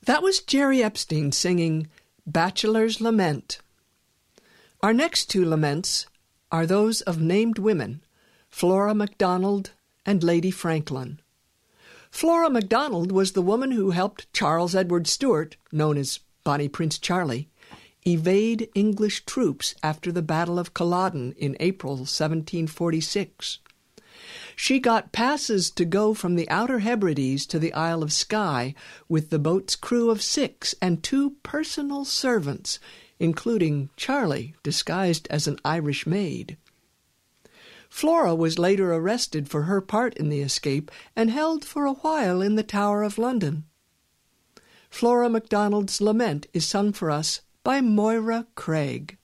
That was Jerry Epstein singing Bachelor's Lament. Our next two laments are those of named women, Flora MacDonald and Lady Franklin. Flora MacDonald was the woman who helped Charles Edward Stuart, known as Bonnie Prince Charlie, evade English troops after the Battle of Culloden in April 1746. She got passes to go from the Outer Hebrides to the Isle of Skye with the boat's crew of 6 and 2 personal servants, including Charlie, disguised as an Irish maid. Flora was later arrested for her part in the escape and held for a while in the Tower of London. Flora MacDonald's lament is sung for us by Moira Craig.